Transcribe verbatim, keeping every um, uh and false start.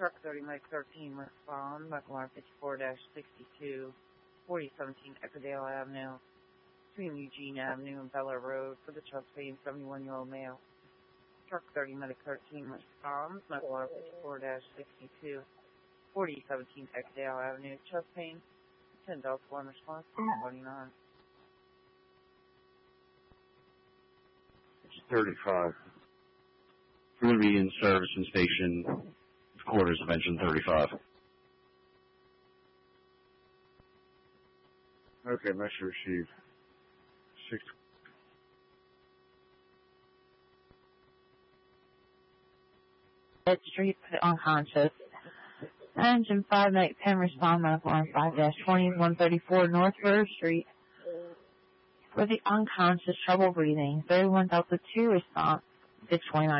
Truck thirty, Mike thirteen, respond, McLaurin fifty-four sixty-two, forty seventeen Echodale Avenue, between Eugene Avenue and Bella Road for the chest pain, seventy-one-year-old male. Truck thirty, Medic thirteen, responds, McLaurin fifty-four sixty-two, forty seventeen Echodale Avenue, chest pain, ten Delta one response, twenty-nine. It's thirty-five. We're going to be in service and station quarters of engine thirty-five. Okay, message received. Six. Dead Street, unconscious. Engine five, Night ten, respond, McLaurin five twenty, one thirty-four North River Street. For the unconscious, trouble breathing, thirty-one Delta two, response, six twenty-nine.